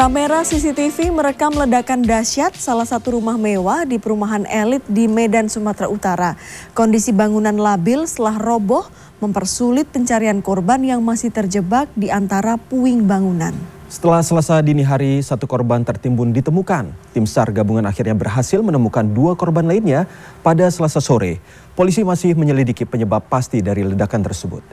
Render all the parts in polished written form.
Kamera CCTV merekam ledakan dahsyat salah satu rumah mewah di perumahan elit di Medan, Sumatera Utara. Kondisi bangunan labil setelah roboh mempersulit pencarian korban yang masih terjebak di antara puing bangunan. Setelah Selasa dini hari, satu korban tertimbun ditemukan. Tim SAR gabungan akhirnya berhasil menemukan 2 korban lainnya pada Selasa sore. Polisi masih menyelidiki penyebab pasti dari ledakan tersebut.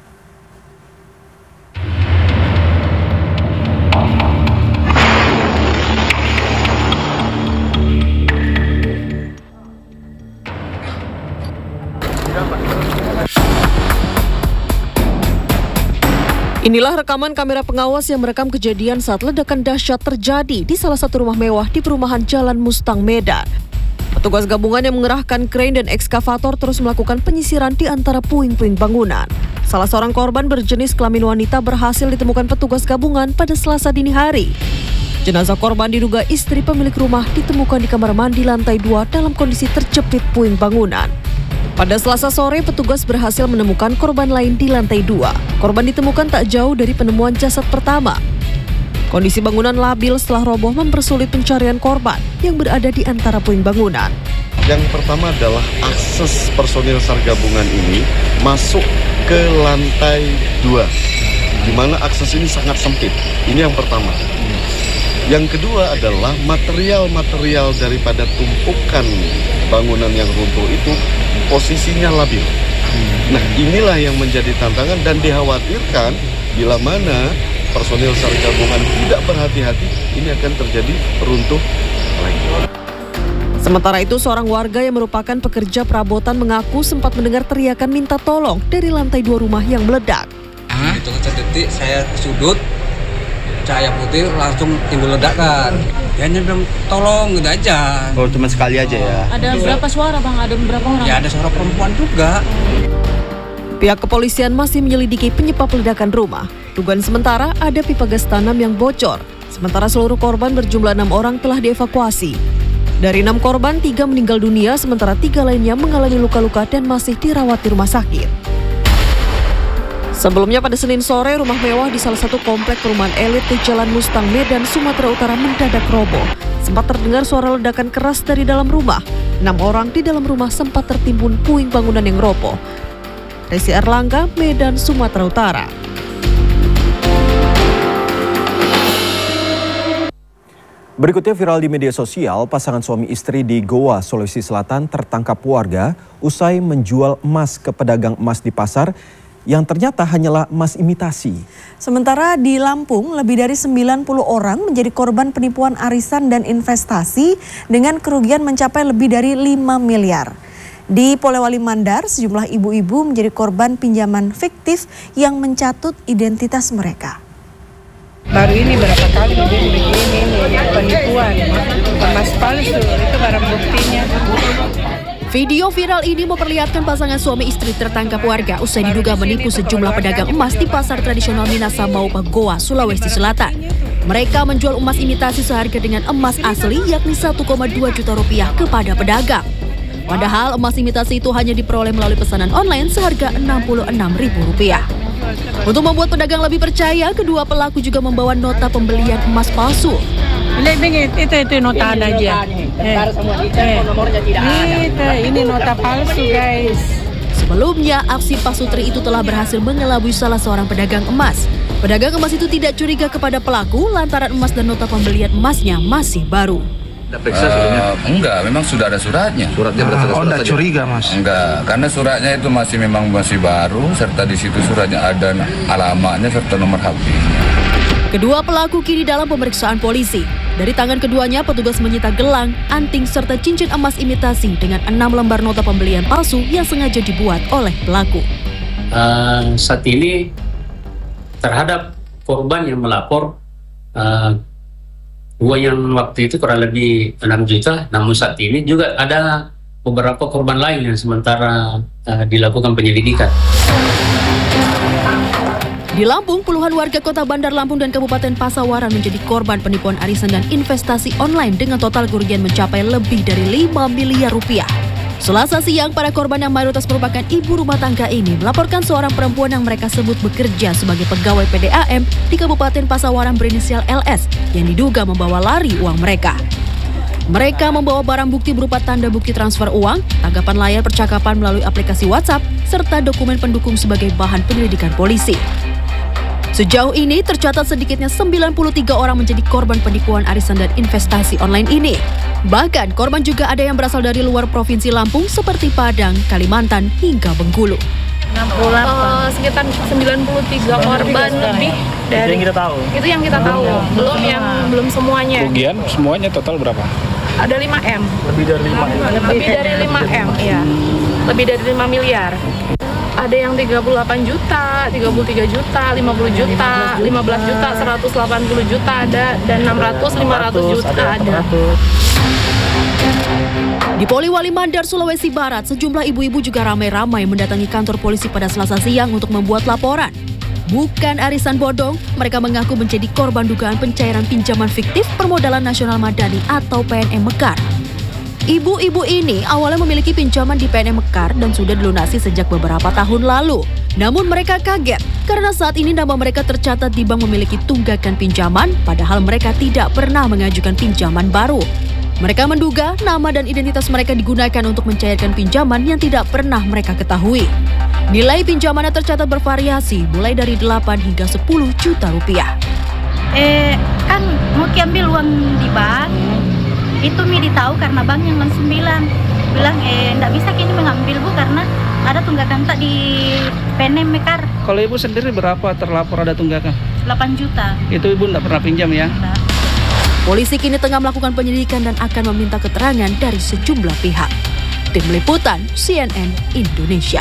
Inilah rekaman kamera pengawas yang merekam kejadian saat ledakan dahsyat terjadi di salah satu rumah mewah di perumahan Jalan Mustang, Medan. Petugas gabungan yang mengerahkan krain dan ekskavator terus melakukan penyisiran di antara puing-puing bangunan. Salah seorang korban berjenis kelamin wanita berhasil ditemukan petugas gabungan pada Selasa dini hari. Jenazah korban diduga istri pemilik rumah ditemukan di kamar mandi lantai 2 dalam kondisi terjepit puing bangunan. Pada Selasa sore, petugas berhasil menemukan korban lain di lantai 2. Korban ditemukan tak jauh dari penemuan jasad pertama. Kondisi bangunan labil setelah roboh mempersulit pencarian korban yang berada di antara puing bangunan. Yang pertama adalah akses personil SAR gabungan ini masuk ke lantai 2, di mana akses ini sangat sempit. Ini yang pertama. Yang kedua adalah material-material daripada tumpukan bangunan yang runtuh itu posisinya labil. Nah, inilah yang menjadi tantangan dan dikhawatirkan bila mana personil SAR gabungan tidak berhati-hati, ini akan terjadi runtuh lagi. Sementara itu, seorang warga yang merupakan pekerja perabotan mengaku sempat mendengar teriakan minta tolong dari lantai 2 rumah yang meledak. Hitung detik saya ke sudut, cahaya putih langsung timbul ledakan. Ya bilang tolong gitu aja. Oh, cuma sekali aja ya. Ada berapa suara bang? Ada berapa orang? Ya ada suara perempuan juga. Pihak kepolisian masih menyelidiki penyebab ledakan rumah. Dugaan sementara ada pipa gas tanam yang bocor. Sementara seluruh korban berjumlah 6 orang telah dievakuasi. Dari 6 korban, 3 meninggal dunia, sementara 3 lainnya mengalami luka-luka dan masih dirawat di rumah sakit. Sebelumnya pada Senin sore, rumah mewah di salah satu komplek perumahan elit di Jalan Mustang, Medan, Sumatera Utara mendadak roboh. Sempat terdengar suara ledakan keras dari dalam rumah. 6 orang di dalam rumah sempat tertimbun puing bangunan yang roboh. Resi Erlangga, Medan, Sumatera Utara. Berikutnya viral di media sosial, pasangan suami istri di Goa, Sulawesi Selatan tertangkap warga usai menjual emas ke pedagang emas di pasar yang ternyata hanyalah emas imitasi. Sementara di Lampung, lebih dari 90 orang menjadi korban penipuan arisan dan investasi dengan kerugian mencapai lebih dari 5 miliar. Di Polewali Mandar, sejumlah ibu-ibu menjadi korban pinjaman fiktif yang mencatut identitas mereka. Baru ini berapa kali begini penipuan, emas palsu, itu barang buktinya. Video viral ini memperlihatkan pasangan suami istri tertangkap warga usai diduga menipu sejumlah pedagang emas di pasar tradisional Minasa Maupa, Goa, Sulawesi Selatan. Mereka menjual emas imitasi seharga dengan emas asli yakni 1,2 juta rupiah kepada pedagang. Padahal emas imitasi itu hanya diperoleh melalui pesanan online seharga Rp66.000. Untuk membuat pedagang lebih percaya, kedua pelaku juga membawa nota pembelian emas palsu. Itu nota ada aja. Ini nota palsu guys. Sebelumnya, aksi pasutri itu telah berhasil mengelabui salah seorang pedagang emas. Pedagang emas itu tidak curiga kepada pelaku lantaran emas dan nota pembelian emasnya masih baru. Enggak, memang sudah ada suratnya. Suratnya berdasarkan surat saja. Curiga mas? Enggak, karena suratnya itu masih baru, serta di situ suratnya ada alamatnya serta nomor HP. Kedua pelaku kini dalam pemeriksaan polisi. Dari tangan keduanya, petugas menyita gelang, anting, serta cincin emas imitasi dengan 6 lembar nota pembelian palsu yang sengaja dibuat oleh pelaku. Saat ini terhadap korban yang melapor, uang yang waktu itu kurang lebih 6 juta, namun saat ini juga ada beberapa korban lain yang sementara dilakukan penyelidikan. Di Lampung, puluhan warga kota Bandar Lampung dan Kabupaten Pasawaran menjadi korban penipuan arisan dan investasi online dengan total kerugian mencapai lebih dari 5 miliar rupiah. Selasa siang, para korban yang mayoritas merupakan ibu rumah tangga ini melaporkan seorang perempuan yang mereka sebut bekerja sebagai pegawai PDAM di Kabupaten Pasawaran berinisial LS yang diduga membawa lari uang mereka. Mereka membawa barang bukti berupa tanda bukti transfer uang, tanggapan layar percakapan melalui aplikasi WhatsApp, serta dokumen pendukung sebagai bahan penyelidikan polisi. Sejauh ini tercatat sedikitnya 93 orang menjadi korban penipuan arisan dan investasi online ini. Bahkan korban juga ada yang berasal dari luar Provinsi Lampung seperti Padang, Kalimantan, hingga Bengkulu. Sekitar 93 korban lebih dari itu yang kita tahu. Itu yang kita tahu. Belum semuanya. Kerugian semuanya total berapa? Ada 5M. Lebih dari 5M. Lebih dari 5M, ya. Lebih dari 5 miliar. Ada yang 38 juta, 33 juta, 50 juta, 15 juta, 180 juta ada, dan 600, 500 juta ada. Di Poliwali Mandar, Sulawesi Barat, sejumlah ibu-ibu juga ramai-ramai mendatangi kantor polisi pada Selasa siang untuk membuat laporan. Bukan arisan bodong, mereka mengaku menjadi korban dugaan pencairan pinjaman fiktif Permodalan Nasional Madani atau PNM Mekar. Ibu-ibu ini awalnya memiliki pinjaman di PNM Mekar dan sudah dilunasi sejak beberapa tahun lalu. Namun mereka kaget karena saat ini nama mereka tercatat di bank memiliki tunggakan pinjaman, padahal mereka tidak pernah mengajukan pinjaman baru. Mereka menduga nama dan identitas mereka digunakan untuk mencairkan pinjaman yang tidak pernah mereka ketahui. Nilai pinjamannya tercatat bervariasi mulai dari 8 hingga 10 juta rupiah. Kan mau ambil uang di bank, itu ditahu karena bank yang langsung bilang enggak bisa kini mengambil Bu karena ada tunggakan tak di PNM Mekar. Kalau ibu sendiri berapa terlapor ada tunggakan? 8 juta. Itu ibu enggak pernah pinjam ya? Enggak. Polisi kini tengah melakukan penyelidikan dan akan meminta keterangan dari sejumlah pihak. Tim Liputan CNN Indonesia.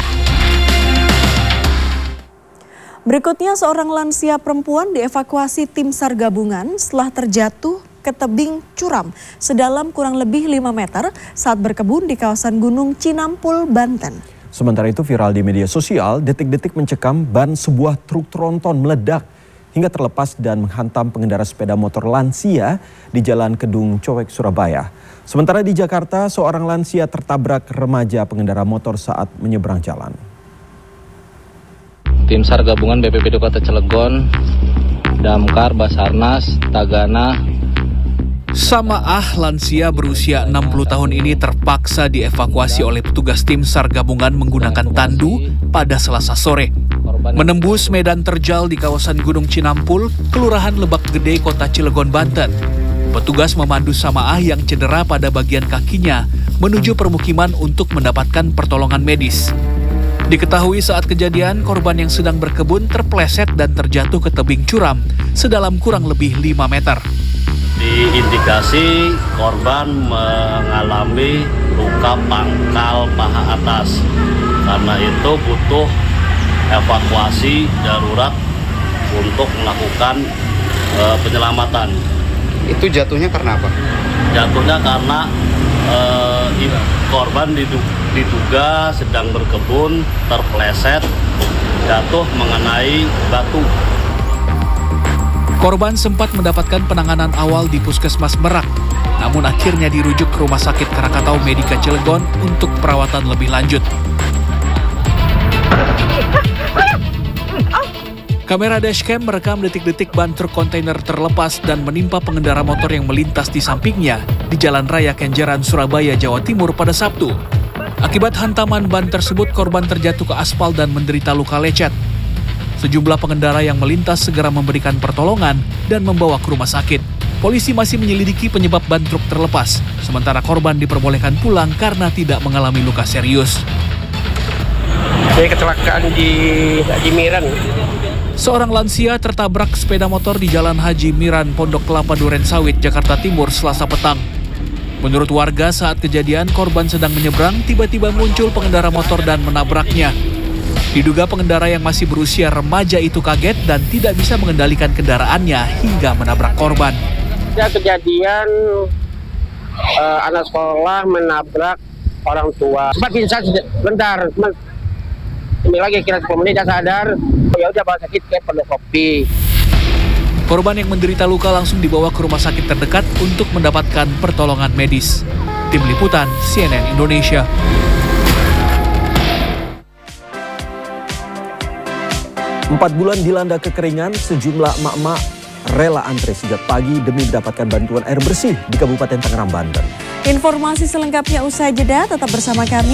Berikutnya, seorang lansia perempuan dievakuasi tim SAR gabungan setelah terjatuh ke tebing curam sedalam kurang lebih 5 meter saat berkebun di kawasan Gunung Cinampul, Banten. Sementara itu viral di media sosial, detik-detik mencekam ban sebuah truk tronton meledak hingga terlepas dan menghantam pengendara sepeda motor lansia di Jalan Kedung Cowek, Surabaya. Sementara di Jakarta, seorang lansia tertabrak remaja pengendara motor saat menyeberang jalan. Tim SAR gabungan BPBD Kota Cilegon, Damkar, Basarnas, Tagana. Samaah lansia berusia 60 tahun ini terpaksa dievakuasi oleh petugas tim SAR gabungan menggunakan tandu pada Selasa sore. Menembus medan terjal di kawasan Gunung Cinampul, Kelurahan Lebak Gede, Kota Cilegon, Banten. Petugas memandu Samaah yang cedera pada bagian kakinya menuju permukiman untuk mendapatkan pertolongan medis. Diketahui saat kejadian, korban yang sedang berkebun terpleset dan terjatuh ke tebing curam sedalam kurang lebih 5 meter. Diindikasi korban mengalami luka pangkal paha atas. Karena itu butuh evakuasi darurat untuk melakukan penyelamatan. Itu jatuhnya karena apa? Jatuhnya karena korban diduga sedang berkebun, terpleset, jatuh mengenai batu. Korban sempat mendapatkan penanganan awal di Puskesmas Merak, namun akhirnya dirujuk ke Rumah Sakit Krakatau Medika Cilegon untuk perawatan lebih lanjut. Kamera dashcam merekam detik-detik ban truk kontainer terlepas dan menimpa pengendara motor yang melintas di sampingnya di Jalan Raya Kenjeran, Surabaya, Jawa Timur pada Sabtu. Akibat hantaman ban tersebut, korban terjatuh ke aspal dan menderita luka lecet. Sejumlah pengendara yang melintas segera memberikan pertolongan dan membawa ke rumah sakit. Polisi masih menyelidiki penyebab ban truk terlepas, sementara korban diperbolehkan pulang karena tidak mengalami luka serius. Saya kecelakaan di Haji Miran. Seorang lansia tertabrak sepeda motor di Jalan Haji Miran, Pondok Kelapa, Duren Sawit, Jakarta Timur, Selasa petang. Menurut warga, saat kejadian korban sedang menyeberang, tiba-tiba muncul pengendara motor dan menabraknya. Diduga pengendara yang masih berusia remaja itu kaget dan tidak bisa mengendalikan kendaraannya hingga menabrak korban. Ya, kejadian anak sekolah menabrak orang tua. Sempat pingsan sebentar, ini lagi kira 10 menit sadar, ya udah bawa sakit ke Pendokopi. Korban yang menderita luka langsung dibawa ke rumah sakit terdekat untuk mendapatkan pertolongan medis. Tim Liputan CNN Indonesia. 4 bulan dilanda kekeringan, sejumlah emak-emak rela antre sejak pagi demi mendapatkan bantuan air bersih di Kabupaten Tangerang, Banten. Informasi selengkapnya usai jeda, tetap bersama kami.